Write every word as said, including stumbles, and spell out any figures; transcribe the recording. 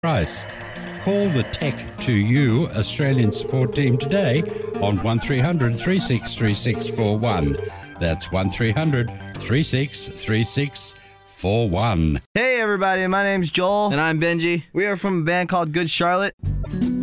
price. Call the Tech to You Australian support team today on one three hundred, three six three six four one. That's one three hundred, three six three six four one. Hey everybody, my name's Joel. And I'm Benji. We are from a band called Good Charlotte.